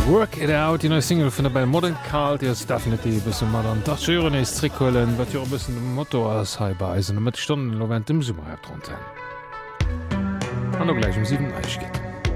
Work it out in Single vun der bei Modern Kalt is definitiv bis mat an Dateuren is trikollen, wat jo bisssen dem Motto ass heibeisen mat Stunden lo dem Summer hertron. An gleich 7 Eich geht.